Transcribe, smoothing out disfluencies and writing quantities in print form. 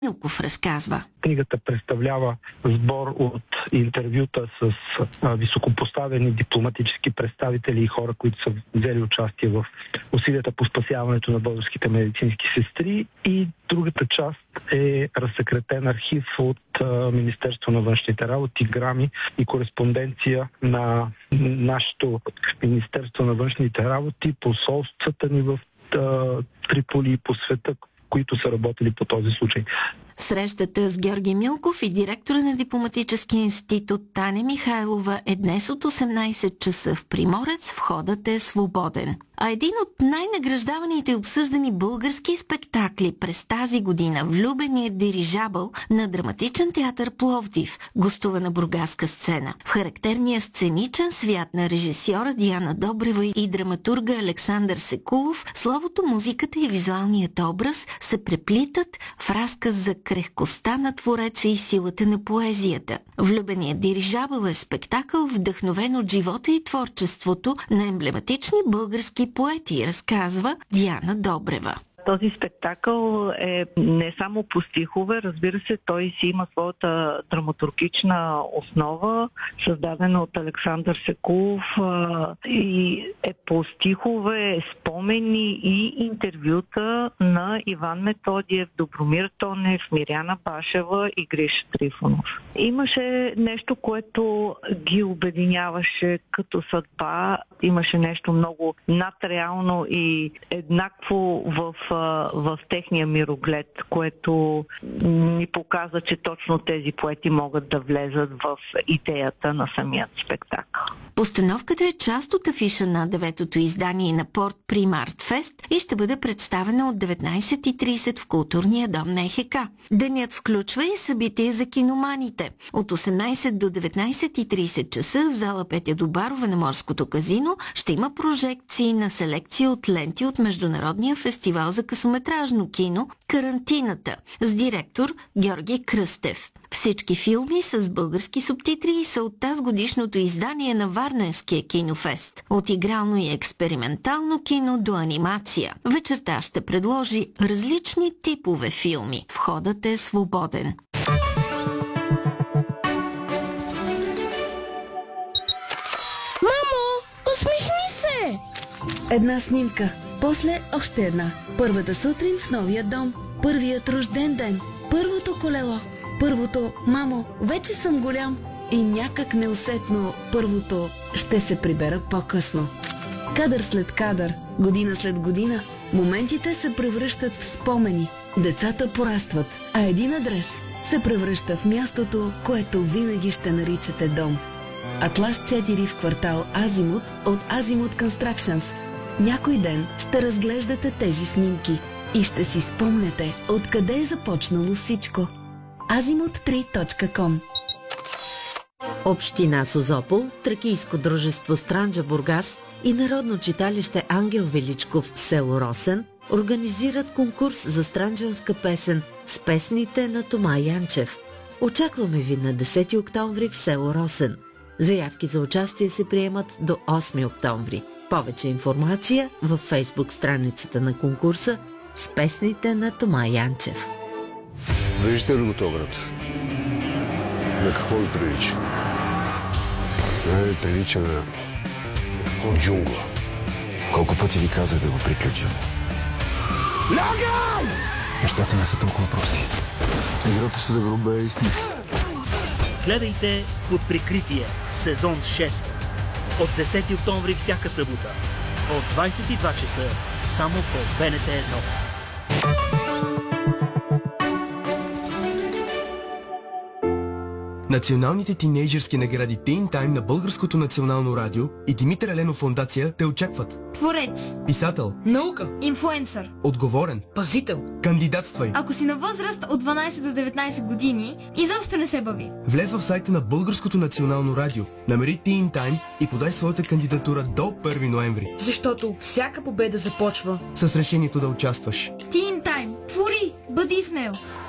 Милков разказва. Книгата представлява сбор от интервюта с високопоставени дипломатически представители и хора, които са взели участие в усилията по спасяването на българските медицински сестри, и другата част е разсекретен архив от Министерство на външните работи, грами и кореспонденция на нашето Министерство на външните работи, посолствата ни в Триполи и по света, които са работили по този случай. Срещата с Георги Милков и директора на Дипломатически институт Таня Михайлова е днес от 18 часа в Приморец. Входът е свободен. А един от най-награждаваните и обсъждани български спектакли през тази година, Влюбеният дирижабъл на Драматичен театър Пловдив, гостува на бургаска сцена. В характерния сценичен свят на режисьора Диана Добрева и драматурга Александър Секулов, словото, музиката и визуалният образ се преплитат в разказ за крехкостта на твореца и силата на поезията. Влюбеният дирижабъл е спектакъл, вдъхновен от живота и творчеството на емблематични български поети, разказва Диана Добрева. Този спектакъл е не само по стихове, разбира се, той си има своята драматургична основа, създадена от Александър Секулов, и е по стихове, спомени и интервюта на Иван Методиев, Добромир Тонев, Миряна Башева и Гриша Трифонов. Имаше нещо, което ги обединяваше като съдба, имаше нещо много надреално и еднакво в техния мироглед, което ни показа, че точно тези поети могат да влезат в идеята на самият спектакъл. Постановката е част от афиша на 9-то издание на Порт Примарт Фест и ще бъде представена от 19:30 в Културния дом на ЕХК. Денят включва и събитие за киноманите. От 18 до 19:30 часа в зала Петя Добарова на Морското казино ще има прожекции на селекция от ленти от Международния фестивал за късометражно кино «Карантината» с директор Георги Кръстев. Всички филми с български субтитри са от тазгодишното издание на Варненския кинофест. От игрално и експериментално кино до анимация. Вечерта ще предложи различни типове филми. Входът е свободен. Мамо, усмихни се! Една снимка, после още една. Първата сутрин в новия дом. Първият рожден ден. Първото колело. Първото, мамо, вече съм голям. И някак неусетно първото ще се прибера по-късно. Кадър след кадър, година след година, моментите се превръщат в спомени. Децата порастват, а един адрес се превръща в мястото, което винаги ще наричате дом. Атлас 4 в квартал Азимут от Азимут Constructions. Някой ден ще разглеждате тези снимки и ще си спомняте откъде е започнало всичко. azimut3.com. Община Созопол, Тракийско дружество Странджа Бургас и Народно читалище Ангел Величков, село Росен организират конкурс за странджанска песен с песните на Тома Янчев. Очакваме ви на 10 октомври в село Росен. Заявки за участие се приемат до 8 октомври. Повече информация във фейсбук страницата на конкурса с песните на Тома Янчев. Виждате ли го този град? На какво ви прилича? Прилича на джунгла. Колко пъти ви казах да го приключим? Лягай! Нещата не са толкова прости. Играта с гроба е истинска. Гледайте Под прикритие, сезон 6. От 10 октомври всяка събота. От 22 часа. Само по БНТ 1. Националните тинейджърски награди Teen Time на Българското национално радио и Димитър Еленов фондация те очакват. Творец, писател, наука, инфлуенсър, отговорен, пазител. Кандидатствай. Ако си на възраст от 12 до 19 години, изобщо не се бави. Влез в сайта на Българското национално радио, намери Teen Time и подай своята кандидатура до 1 ноември. Защото всяка победа започва с решението да участваш. Teen Time. Твори! Бъди смел!